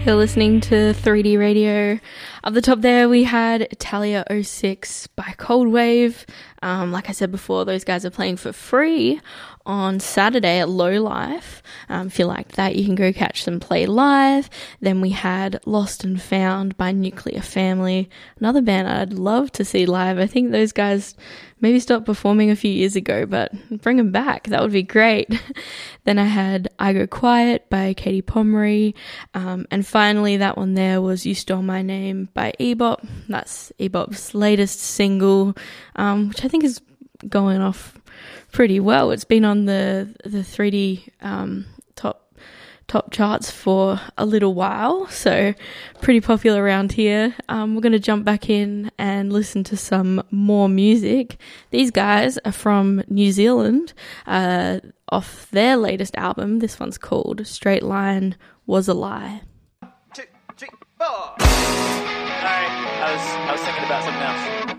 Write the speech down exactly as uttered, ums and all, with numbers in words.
You're listening to three D Radio. Up the top there, we had Italia oh six by Cold Wave. Um, like I said before, those guys are playing for free on Saturday at Low Life. Um, if you like that, you can go catch them play live. Then we had Lost and Found by Nuclear Family, another band I'd love to see live. I think those guys maybe stopped performing a few years ago, but bring them back. That would be great. Then I had I Go Quiet by Katie Pomeroy. Um, and finally, that one there was You Stole My Name by E-Bop. That's E-Bop's latest single, um, which I think is going off pretty well. It's been on the the three D um, top top charts for a little while, so pretty popular around here. Um, we're going to jump back in and listen to some more music. These guys are from New Zealand, uh, off their latest album. This one's called Straight Line Was a Lie. Two, three, four. Sorry, I was I was thinking about something else.